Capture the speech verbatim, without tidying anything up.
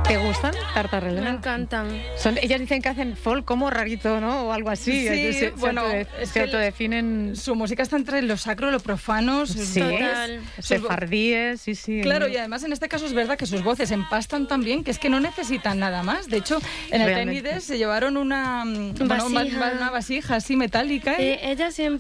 ¿Te gustan, Tartar Elena? Me encantan. Son, ellas dicen que hacen folk como rarito, ¿no? O algo así. Sí, se, bueno, se, autode- es se que autodefinen. Su música está entre lo sacro y lo profano. Sus Sí, Total. sefardíes, sí, sí. Claro, y además en este caso es verdad que sus voces empastan tan bien que es que no necesitan nada más. De hecho, en el Realmente. Tiny Desk se llevaron una, bueno, Vasija. una vasija así metálica. Eh, ella siempre